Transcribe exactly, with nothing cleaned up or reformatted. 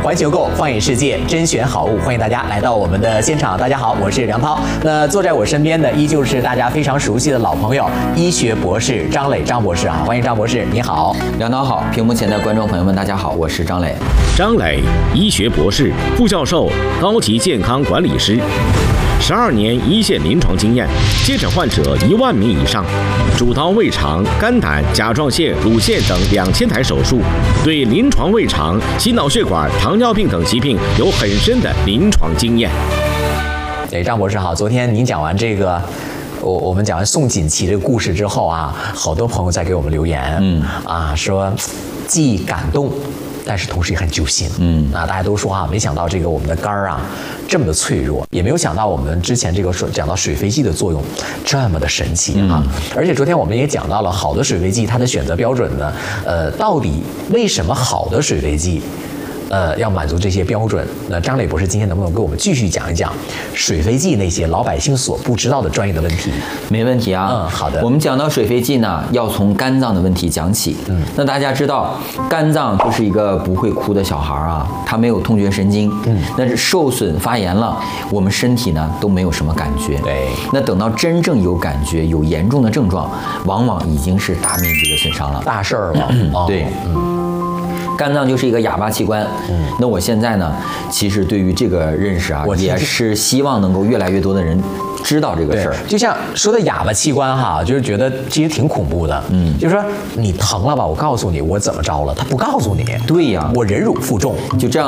环球购放眼世界，甄选好物，欢迎大家来到我们的现场。大家好，我是梁涛。那坐在我身边的依旧是大家非常熟悉的老朋友，医学博士张磊张博士啊，欢迎张博士，你好。 梁涛好，屏幕前的观众朋友们，大家好，我是张磊。 张磊，医学博士、副教授、高级健康管理师。十二年一线临床经验，接诊患者一万名以上，主刀胃肠、肝胆、甲状腺、乳腺等两千台手术，对临床胃肠、心脑血管、糖尿病等疾病有很深的临床经验。 对，张博士好，昨天您讲完这个。我我们讲完宋锦旗这个故事之后啊，好多朋友在给我们留言，嗯啊，说既感动，但是同时也很揪心，嗯啊，大家都说啊，没想到这个我们的肝儿啊这么的脆弱，也没有想到我们之前这个说讲到水飞剂的作用这么的神奇啊，嗯、而且昨天我们也讲到了好的水飞剂它的选择标准呢，呃，到底为什么好的水飞剂？呃，要满足这些标准，那张磊博士今天能不能给我们继续讲一讲水飞剂那些老百姓所不知道的专业的问题？ 没问题啊。 嗯，好的。 我们讲到水飞剂呢，要从肝脏的问题讲起。嗯，那大家知道，肝脏就是一个不会哭的小孩啊，他没有痛觉神经。嗯，但是受损发炎了，我们身体呢都没有什么感觉。 对。那等到真正有感觉、有严重的症状，往往已经是大面积的损伤了， 大事儿了。 嗯，对。嗯。肝脏就是一个哑巴器官，嗯，那我现在呢，其实对于这个认识啊，也是希望能够越来越多的人知道这个事儿。 就像说的哑巴器官哈，就是觉得其实挺恐怖的，嗯，就是说你疼了吧，我告诉你我怎么着了，他不告诉你， 对呀， 我忍辱负重， 就这样。